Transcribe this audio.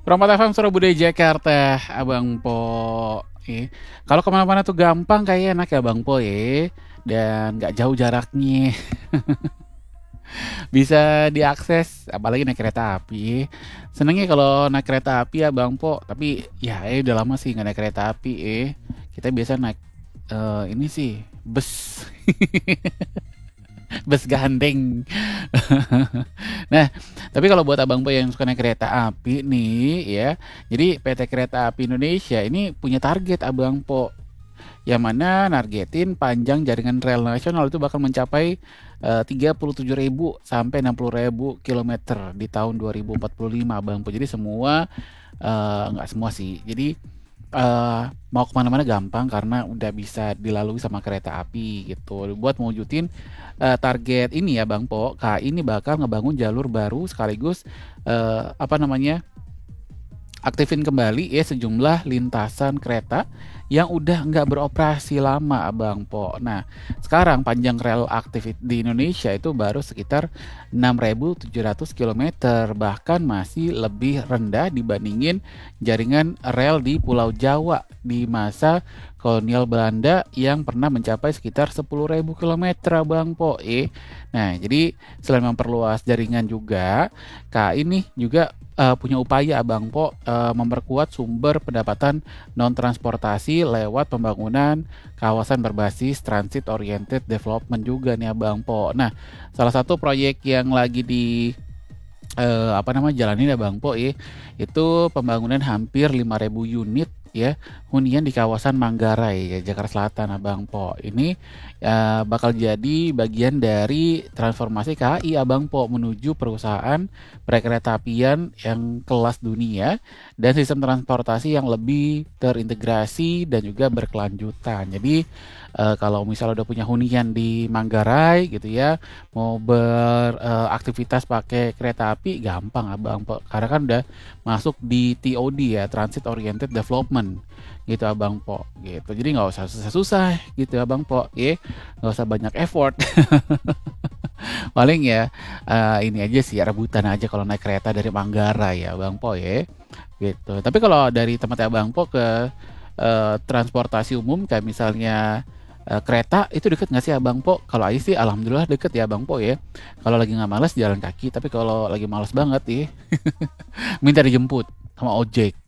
Promote FM Surabaya Jakarta, Abang Po. Kalau kemana-mana tuh gampang kayak enak ya Bang Po dan nggak jauh jaraknya, bisa diakses, apalagi naik kereta api. Senengnya kalau naik kereta api ya Bang Po, tapi ya udah lama sih nggak naik kereta api Kita biasa naik ini sih bus, bus gandeng. Nah, tapi kalau buat Abang Boy yang suka naik kereta api nih ya, jadi PT Kereta Api Indonesia ini punya target Abang Po, yang mana nargetin panjang jaringan rel nasional itu bakal mencapai 37.000 sampai 60.000 kilometer di tahun 2045 Abang Po. Jadi semua nggak semua sih. Jadi mau kemana-mana gampang karena udah bisa dilalui sama kereta api gitu. Buat mewujudin target ini ya Bang Po, KAI ini bakal ngebangun jalur baru sekaligus apa namanya, aktifin kembali ya sejumlah lintasan kereta yang udah nggak beroperasi lama Abang Po. Nah, sekarang panjang rel aktif di Indonesia itu baru sekitar 6.700 kilometer, bahkan masih lebih rendah dibandingin jaringan rel di Pulau Jawa di masa kolonial Belanda yang pernah mencapai sekitar 10.000 kilometer Abang Po. Nah, jadi selain memperluas jaringan juga, KAI ini juga punya upaya Abang Po memperkuat sumber pendapatan non transportasi lewat pembangunan kawasan berbasis transit oriented development juga nih Abang Po. Nah, salah satu proyek yang lagi di apa namanya jalanin ya Bang Po itu pembangunan hampir 5.000 unit ya hunian di kawasan Manggarai ya Jakarta Selatan Abang Po. Ini bakal jadi bagian dari transformasi KAI Abang Po menuju perusahaan perkeretaapian yang kelas dunia dan sistem transportasi yang lebih terintegrasi dan juga berkelanjutan. Jadi kalau misalnya udah punya hunian di Manggarai gitu ya, mau beraktivitas pakai kereta api gampang Abang Po, karena kan udah masuk di TOD ya, Transit Oriented Development gitu Abang Po gitu. Jadi nggak usah susah-susah gitu Abang Po nggak usah banyak effort. Paling ya ini aja sih rebutan aja kalau naik kereta dari Manggarai ya Abang Po gitu. Tapi kalau dari tempat Abang Po ke transportasi umum kayak misalnya kereta itu deket nggak sih Abang Po? Kalau Ais sih alhamdulillah deket ya Abang Po Kalau lagi nggak males jalan kaki, tapi kalau lagi males banget minta dijemput sama ojek.